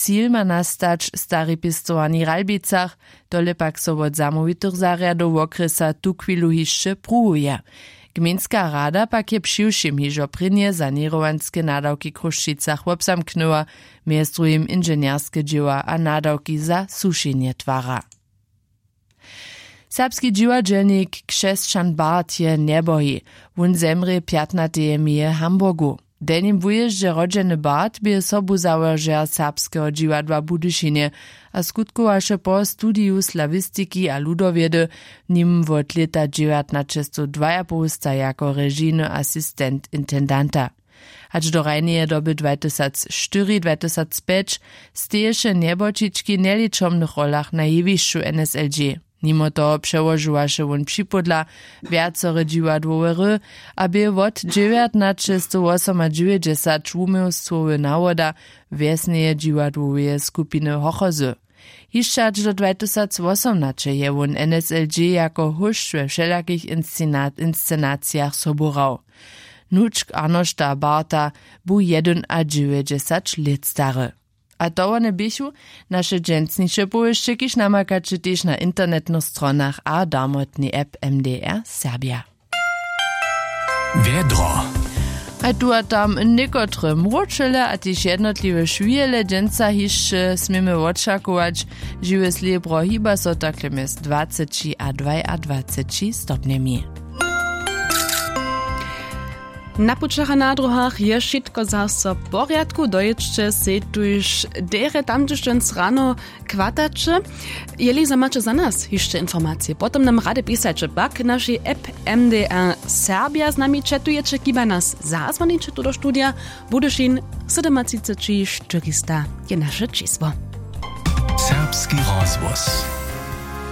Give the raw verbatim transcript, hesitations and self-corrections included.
cíl ma nastać stary pistowani Ralbicach, dole pak so od zamówitych zariadów okresa tu chwilu hišće pruhuje. Gminska rada pak je přiwšim hižo prinje sanirovanske nadawki Kruščicach wobzamknęła, między drugim inženjerskie dzieła a nadawki za sušenje twara. Serbski dziwadźelnik Krzeszczan Bart je nebohi, wun zemrje piętnateje mije Hamburgu. Denim wujeździe rodzeny Bart bie sobu założer serbskeho dziwadła Budyšinie, a skutkowaše po studiu slawistiki a ludowiedy, nim wot leta dziewiętnaście dwudziesty jako režijny asistent intendanta. Ač do rajneje doby dwa tysiące cztery dwa tysiące pięć steješe nebočički neličomnych rolach na jewišću N S L G. Mimo toho przełożyłaše won připodla wiacore dziwadłowe ry, aby wot dziewiętnaście dziewięćdziesiąt umiejstwowe nawoda wiesneje dziwadłowe skupiny Hochozy. Jeszcze aż do dwa tysiące osiemnaście je won N S L G jako hušć we wszelakich inscenacjach soborał. Nučk Arnošta Barta bu jeden a dziewięćdziesiąt lat stary. A to ne bichu naše dženstniše povišće, kiž namakače tež na internetnych stronach a damotni app M D R Serbia. Vedro. A tu a tam nekotre mročele a tež jednotliwe švijele dženca hišće smíme očakować, žive slibro hiba so takle mez dwadzet a dwadzet dva stopnjami. Na pučach a na druhach je šitko zase v porядku, dojeďte se tuž dere tam, gdyż rano kwatače. Jeli zamače za nas jeszcze informacje, potom nam rade pisače bak naši app M D R Serbia z nami četujete, kiba nas zazvoniče tu do studia. Budyšin sedemdziesiąt czterysta je naše čísło. Serbski rozvoz.